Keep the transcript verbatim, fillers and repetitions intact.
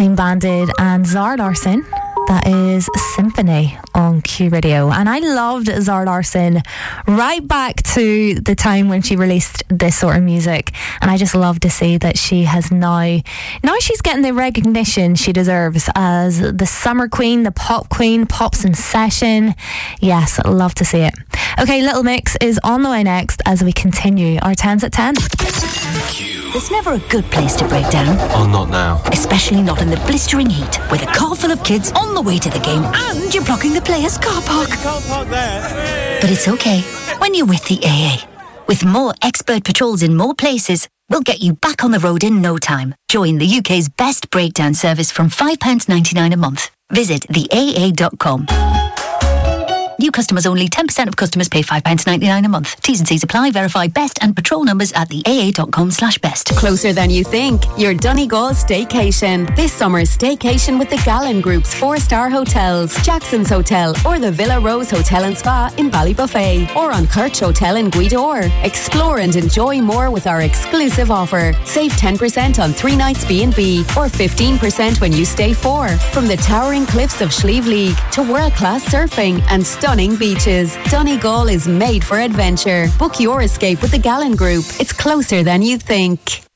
Clean Bandit and Zara Larsson. That is Symphony on Q Radio. And I loved Zara Larsson right back to the time when she released this sort of music. And I just love to see that she has now, now she's getting the recognition she deserves as the summer queen, the pop queen, pop sensation. Yes, love to see it. Okay, Little Mix is on the way next as we continue our tens at ten. There's never a good place to break down. Oh, not now. Especially not in the blistering heat, with a car full of kids on the way to the game and you're blocking the players' car park. You can't park there. But it's okay when you're with the A A. With more expert patrols in more places, we'll get you back on the road in no time. Join the U K's best breakdown service from five pounds ninety-nine a month. Visit the A A dot com. New customers only. ten percent of customers pay five pounds ninety-nine a month. T's and C's apply. Verify best and patrol numbers at the A A dot com slash best. Closer than you think. Your Donegal staycation. This summer's staycation with the Gallen Group's four-star hotels, Jackson's Hotel or the Villa Rose Hotel and Spa in Ballybuffet or on Kirch Hotel in Guidor. Explore and enjoy more with our exclusive offer. Save ten percent on three nights B and B or fifteen percent when you stay four. From the towering cliffs of Slieve League to world-class surfing and stunning beaches, Donegal is made for adventure. Book your escape with the Gallen Group. It's closer than you think.